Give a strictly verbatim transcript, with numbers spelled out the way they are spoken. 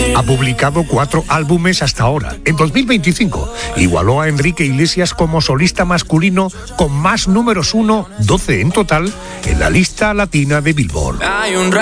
Ha publicado cuatro álbumes hasta ahora. En dos mil veinticinco igualó a Enrique Iglesias como solista masculino con más números uno, doce en total, en la lista latina de Billboard. Hay un